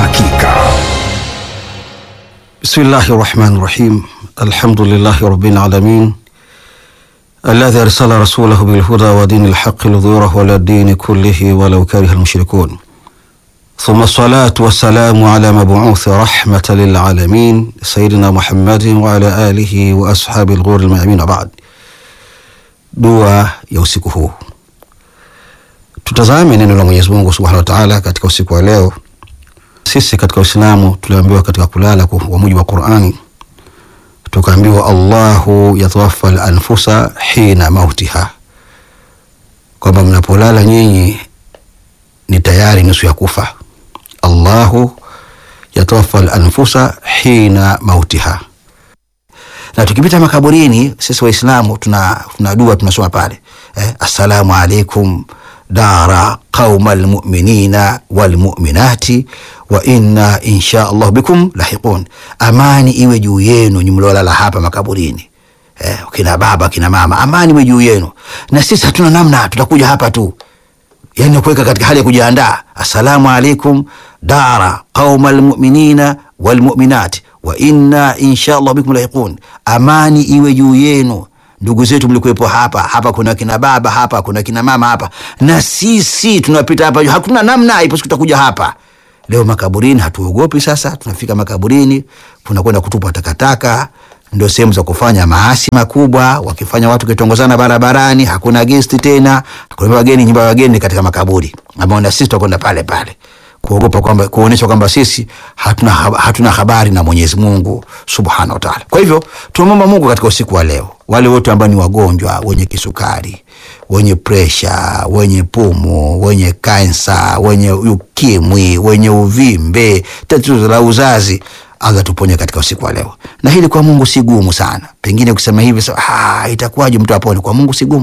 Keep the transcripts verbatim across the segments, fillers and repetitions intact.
uhakika. Bismillahir Rahmanir Rahim. Alhamdulillahi Rabbil Alamin. Alladhi arsala rasulahu bil huda wa dinil haqqi lidhhirahu ala ad-din kullihi walau kariha al-mushrikun. Thumma as-salatu was-salamu ala mab'uthi rahmatan lil alamin sayyidina Muhammadin wa ala alihi wa ashabil ghuril ma'min ba'd. Dua ya usiku huu. Tutazame neno la Mwenyezi Mungu Subhanahu wa Ta'ala katika usiku wa leo. Sisi katika Uislamu tuliambiwa katika kulala kwa mujibu wa Qur'ani, tukaambiwa Allahu yatawaffa al-anfusa hina mautiha, kwamba mnapolala nyinyi ni tayari nusu ya kufa. Allahu yatawaffa al-anfusa hina mautiha. Na tukipita makaburini sisi Waislamu tuna tuna dua tunasoma pale, eh, assalamu alaikum dara qaumal mu'minina wal mu'minati wa inna insha Allah bikum lahiqun. Amani iwe juu yenu nyimlolala hapa makaburini, eh, kina baba kina mama, amani iwe juu yenu. Na sisi hatuna namna, tutakuja hapa tu, yani kuweka katika hali ya kujiandaa. Assalamu alaikum dara qaumal mu'minina wal mu'minati wa inna insha Allah bikum lahiqun. Amani iwe juu yenu ndugu zetu mlikuwepo hapa hapa, kuna kina baba hapa, kuna kina mama hapa, na sisi tunapita hapa, hakuna namna ipo tutakuja hapa. Leo makaburini hatuogopi. Sasa tunafika makaburini, kuna kwenda kutupa takataka, ndio sehemu za kufanya maasi makubwa, wakifanya watu kitongozana barabarani, hakuna guest tena, hakuna wageni, nyumba wageni katika makaburi. Ameona sisi tutakwenda pale pale kuogopa, kwamba kuonesha kwamba sisi hatuna hatuna habari na Mwenyezi Mungu Subhanahu wa Ta'ala. Kwa hivyo tuombe Mungu katika usiku wa leo, wale wote ambao ni wagonjwa, wenye kisukari, wenye pressure, wenye pumu, wenye kansa, wenye ukimwi, wenye uvimbe, tatizo la uzazi, Allah tuponye katika usiku wa leo. Na hili kwa Mungu si gumu sana. Pengine ukisema hivi sasa, ah, itakuwaje mtu apone? Kwa Mungu si gumu.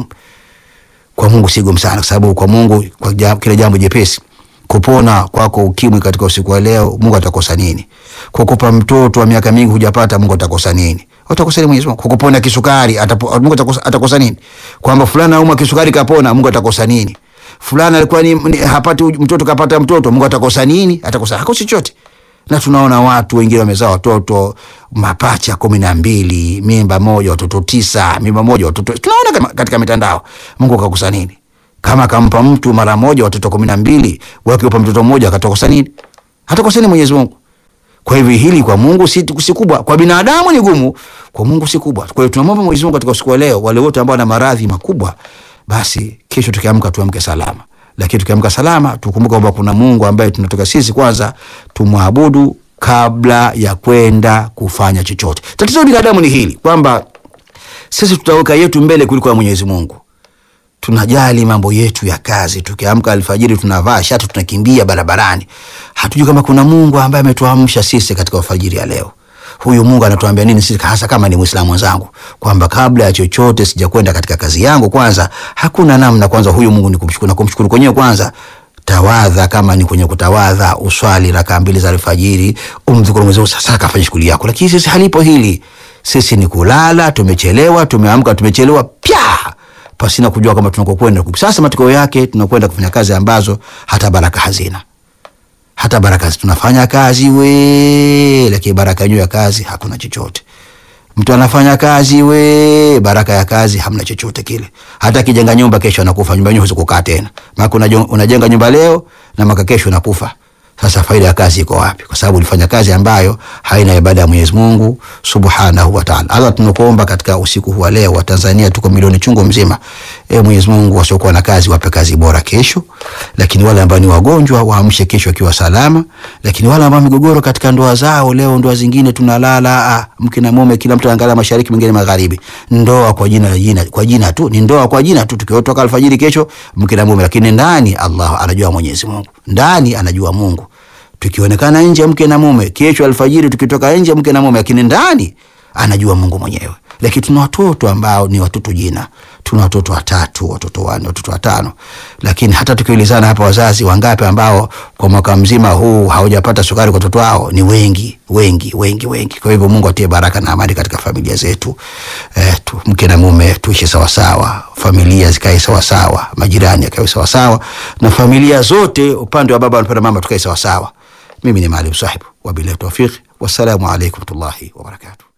Kwa Mungu si gumu sana, kwa sababu kwa Mungu kwa jambo, kile jambo jepesi. Kupona kwako ukimwi katika usiku wa leo, Mungu atakosa nini? Kukupa mtoto wa miaka mingi hujapata, Mungu atakosa nini? Atakosa nini Mwenyezi Mungu? Kukupona kisukari, atapo, Mungu atakosa atakosa nini? Kwamba fulana auma kisukari kapona, Mungu atakosa nini? Fulana alikuwa ni, ni hapati mtoto kapata mtoto, Mungu atakosa nini? Atakosa hakosi chochote. Na tunaona watu wengine wamezaa watoto mapacha kumi na mbili, mimba moja watoto tisa, mimba moja watoto. Tunaona katika mitandao. Mungu akakosa nini? Kama kampa mtu mara moja watoto kumi na mbili, wakipa mtoto mmoja akatokosa nini? Hatakosa nini Mwenyezi Mungu? Kwa hivyo hili kwa Mungu si, si kubwa, kwa binadamu ni gumu, kwa Mungu si kubwa. Kwa hiyo tunamwomba Mwenyezi Mungu katika usiku wa leo, wale wote ambao wana maradhi makubwa, basi kesho tukiamka tuamke salama. Lakini tukiamka salama tukumbuke kwamba kuna Mungu ambaye tunatoka sisi kwanza tumwabudu kabla ya kwenda kufanya chochote. Tatizo la binadamu ni hili, kwamba sisi tutaweka yetu mbele kuliko Mwenyezi Mungu. Tunajali mambo yetu ya kazi, tukiamka alfajiri tunavaa shati tunakimbia barabarani. Hatujui kama kuna Mungu ambaye ametuamsha sisi katika alfajiri ya leo. Huyu Mungu anatuambia nini sisi, hasa kama ni Muislamu wenzangu, kwamba kabla ya chochote sijakwenda katika kazi yangu, kwanza hakuna namna, kwanza huyu Mungu ni kumshukuru, na kumshukuru kwenyewe kwanza tawadha, kama ni kwenye kutawadha uswali raka mbili za alfajiri, umdhukuru Mwenyezi Mungu, sasa kafanya shughuli yako. Lakini sisi halipo hili. Sisi ni kulala, tumechelewa, tumeamka tumechelewa, pia pasina kujua kama tunakokwenda. Sasa matokeo yake tunakwenda kufanya kazi ambazo hata baraka hazina. Hata baraka tunafanya kazi we, lakini baraka yenyewe ya kazi hakuna chochote. Mtu anafanya kazi we, baraka ya kazi hamna chochote kile. Hata kijenga nyumba kesho anakufa, nyumba yenyewe huwezi kukaa tena. Maana unajenga nyumba leo na maka kesho unakufa. Sasa faida ya kazi iko wapi? Kwa sababu ulifanya kazi ambayo haina ibada ya Mwenyezi Mungu Subhanahu wa Ta'ala. Allah tunakuomba katika usiku huu wa leo, wa Tanzania tuko milioni chungu mzima. E Mwenyezi Mungu, wasiokuwa na kazi wape kazi bora kesho. Lakini wale ambao ni wagonjwa waamshe kesho akiwa salama. Lakini wale ambao migogoro katika ndoa zao, leo ndoa zingine tunalala, ah, mke na mume kila mtu anaangalia mashariki mwingine magharibi. Ndoa kwa jina la jina, kwa jina tu, ni ndoa kwa jina tu. Tukiotoka alfajiri kesho mke na mume, lakini ndani Allah anajua Mwenyezi Mungu. Ndani anajua Mungu. Tukionekana nje mke na mume, kesho alfajiri tukitoka nje mke na mume, lakini ndani anajua Mungu mwenyewe. Lakini tuna watoto ambao ni watoto jina. Tuna watoto watatu, watoto wanne, watoto watano. Lakini hata tukiulizana hapa, wazazi wangapi ambao kwa mwaka mzima huu hawajapata sukari kwa watoto wao? Ni wengi, wengi, wengi, wengi. Kwa hivyo Mungu atie baraka na amani katika familia zetu. Eh, tu, mke na mume tuishi sawa sawa, familia zikae sawa sawa, majirani yakae sawa sawa, na familia zote upande wa baba na mama tukae sawa sawa. Mimi ni Maalim Sahib, wabillahi tawfiq, wassalamu alaykum wa rahmatullahi wa barakatuh.